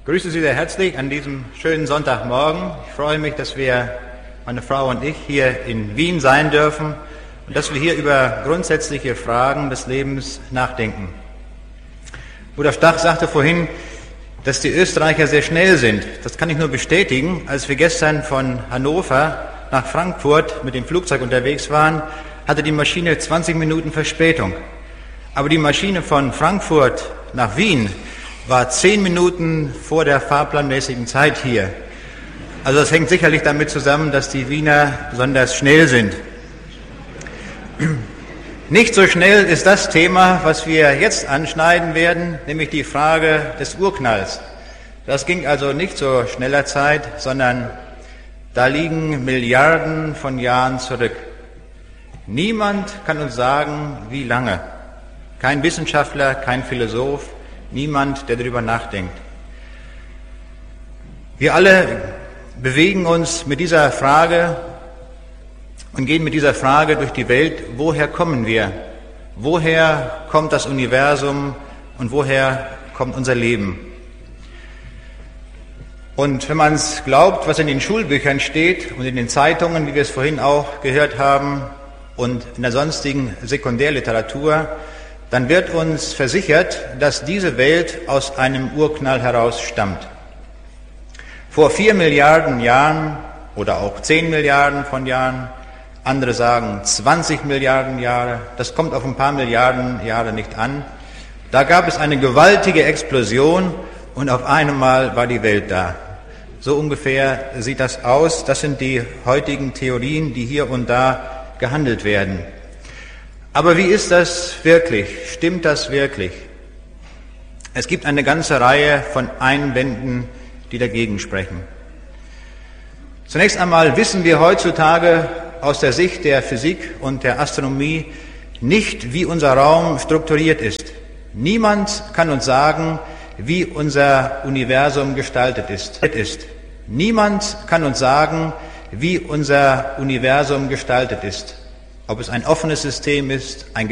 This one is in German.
Ich grüße Sie sehr herzlich an diesem schönen Sonntagmorgen. Ich freue mich, dass wir, meine Frau und ich, hier in Wien sein dürfen und dass wir hier über grundsätzliche Fragen des Lebens nachdenken. Bruder Stach sagte vorhin, dass die Österreicher sehr schnell sind. Das kann ich nur bestätigen. Als wir gestern von Hannover nach Frankfurt mit dem Flugzeug unterwegs waren, hatte die Maschine 20 Minuten Verspätung. Aber die Maschine von Frankfurt nach Wien war 10 Minuten vor der fahrplanmäßigen Zeit hier. Also das hängt sicherlich damit zusammen, dass die Wiener besonders schnell sind. Nicht so schnell ist das Thema, was wir jetzt anschneiden werden, nämlich die Frage des Urknalls. Das ging also nicht zu schneller Zeit, sondern da liegen Milliarden von Jahren zurück. Niemand kann uns sagen, wie lange. Kein Wissenschaftler, kein Philosoph, niemand, der darüber nachdenkt. Wir alle bewegen uns mit dieser Frage und gehen mit dieser Frage durch die Welt, woher kommen wir? Woher kommt das Universum und woher kommt unser Leben? Und wenn man es glaubt, was in den Schulbüchern steht und in den Zeitungen, wie wir es vorhin auch gehört haben, und in der sonstigen Sekundärliteratur, dann wird uns versichert, dass diese Welt aus einem Urknall heraus stammt. Vor 4 Milliarden Jahren oder auch 10 Milliarden von Jahren, andere sagen 20 Milliarden Jahre, das kommt auf ein paar Milliarden Jahre nicht an. Da gab es eine gewaltige Explosion und auf einmal war die Welt da. So ungefähr sieht das aus. Das sind die heutigen Theorien, die hier und da gehandelt werden. Aber wie ist das wirklich? Stimmt das wirklich? Es gibt eine ganze Reihe von Einwänden, die dagegen sprechen. Zunächst einmal wissen wir heutzutage aus der Sicht der Physik und der Astronomie nicht, wie unser Raum strukturiert ist. Niemand kann uns sagen, wie unser Universum gestaltet ist. Niemand kann uns sagen, wie unser Universum gestaltet ist. Ob es ein offenes System ist, ein